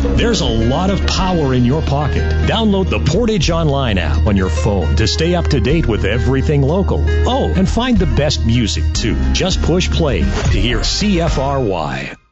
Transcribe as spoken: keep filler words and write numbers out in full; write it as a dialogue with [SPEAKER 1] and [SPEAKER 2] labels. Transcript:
[SPEAKER 1] There's a lot of power in your pocket. Download the Portage Online app on your phone to stay up to date with everything local. Oh, and find the best music, too. Just push play to hear C F R Y.